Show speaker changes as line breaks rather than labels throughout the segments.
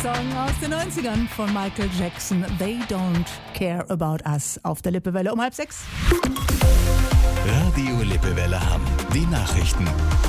Song aus den 90ern von Michael Jackson. They don't care about us auf der Lippewelle um 5:30.
Radio Lippewelle Hamm. Die Nachrichten.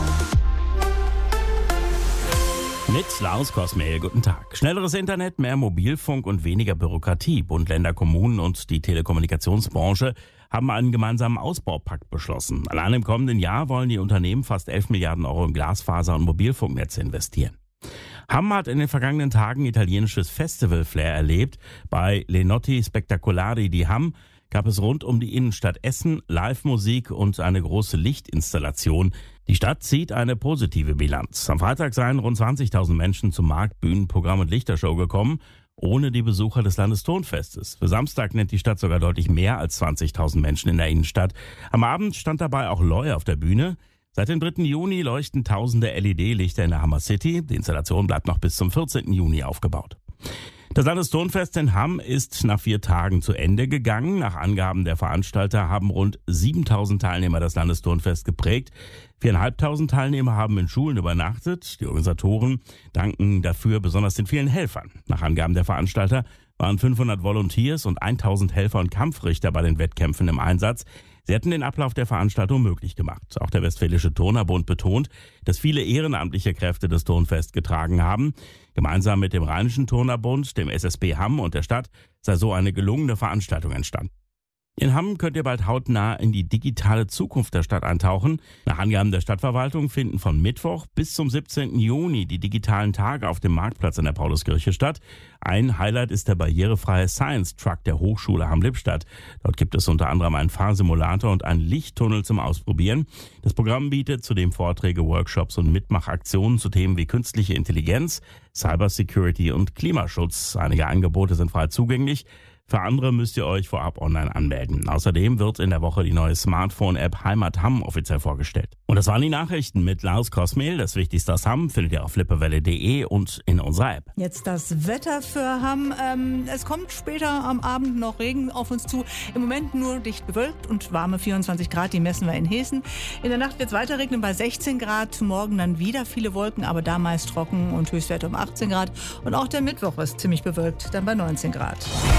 Mit Lars Kosmehl, guten Tag. Schnelleres Internet, mehr Mobilfunk und weniger Bürokratie. Bund, Länder, Kommunen und die Telekommunikationsbranche haben einen gemeinsamen Ausbaupakt beschlossen. Allein im kommenden Jahr wollen die Unternehmen fast 11 Milliarden Euro in Glasfaser- und Mobilfunknetze investieren. Hamm hat in den vergangenen Tagen italienisches Festival-Flair erlebt. Bei Le Notti Spettacolari di Hamm gab es rund um die Innenstadt Essen Live-Musik und eine große Lichtinstallation. Die Stadt zieht eine positive Bilanz. Am Freitag seien rund 20.000 Menschen zum Markt, Bühnenprogramm und Lichtershow gekommen, ohne die Besucher des Landestonfestes. Für Samstag nennt die Stadt sogar deutlich mehr als 20.000 Menschen in der Innenstadt. Am Abend stand dabei auch Loi auf der Bühne. Seit dem 3. Juni leuchten tausende LED-Lichter in der Hammer City. Die Installation bleibt noch bis zum 14. Juni aufgebaut. Das Landestonfest in Hamm ist nach 4 Tagen zu Ende gegangen. Nach Angaben der Veranstalter haben rund 7.000 Teilnehmer das Landestonfest geprägt. 4.500 Teilnehmer haben in Schulen übernachtet. Die Organisatoren danken dafür besonders den vielen Helfern. Nach Angaben der Veranstalter waren 500 Volunteers und 1.000 Helfer und Kampfrichter bei den Wettkämpfen im Einsatz. Sie hätten den Ablauf der Veranstaltung möglich gemacht. Auch der Westfälische Turnerbund betont, dass viele ehrenamtliche Kräfte das Turnfest getragen haben. Gemeinsam mit dem Rheinischen Turnerbund, dem SSB Hamm und der Stadt sei so eine gelungene Veranstaltung entstanden. In Hamm könnt ihr bald hautnah in die digitale Zukunft der Stadt eintauchen. Nach Angaben der Stadtverwaltung finden von Mittwoch bis zum 17. Juni die digitalen Tage auf dem Marktplatz in der Pauluskirche statt. Ein Highlight ist der barrierefreie Science Truck der Hochschule Hamm-Lippstadt. Dort gibt es unter anderem einen Fahrsimulator und einen Lichttunnel zum Ausprobieren. Das Programm bietet zudem Vorträge, Workshops und Mitmachaktionen zu Themen wie künstliche Intelligenz, Cybersecurity und Klimaschutz. Einige Angebote sind frei zugänglich. Für andere müsst ihr euch vorab online anmelden. Außerdem wird in der Woche die neue Smartphone-App Heimat Hamm offiziell vorgestellt. Und das waren die Nachrichten mit Lars Kosmehl. Das Wichtigste aus Hamm findet ihr auf lippewelle.de und in unserer App.
Jetzt das Wetter für Hamm. Es kommt später am Abend noch Regen auf uns zu. Im Moment nur dicht bewölkt und warme 24 Grad. Die messen wir in Hessen. In der Nacht wird es weiter regnen bei 16 Grad. Morgen dann wieder viele Wolken, aber da meist trocken und Höchstwerte um 18 Grad. Und auch der Mittwoch ist ziemlich bewölkt, dann bei 19 Grad.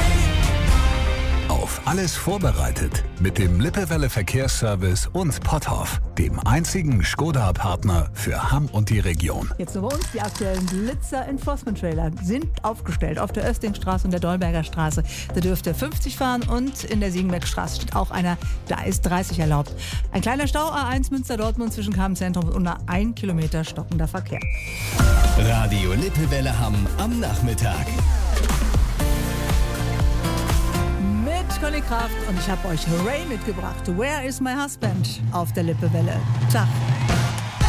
Auf alles vorbereitet mit dem Lippewelle Verkehrsservice und Potthoff, dem einzigen Skoda-Partner für Hamm und die Region.
Jetzt nur bei uns, die aktuellen Blitzer-Enforcement-Trailer sind aufgestellt auf der Östingstraße und der Dolberger Straße. Da dürft ihr 50 fahren und in der Siegenbeckstraße steht auch einer, da ist 30 erlaubt. Ein kleiner Stau A1 Münster-Dortmund zwischen Kammzentrum und unter 1 Kilometer stockender Verkehr.
Radio Lippewelle Hamm am Nachmittag.
Mit Conny Kraft und ich habe euch Ray mitgebracht. Where is my husband? Auf der Lippewelle. Tag.